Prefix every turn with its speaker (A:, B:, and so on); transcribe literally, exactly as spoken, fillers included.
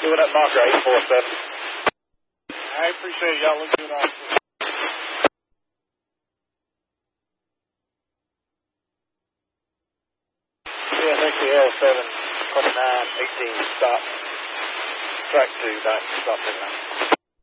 A: Doing that marker eight four seven.
B: I appreciate y'all looking at us.
A: Yeah, thank you, L seven twenty-nine eighteen, stop. Track two, back, stop,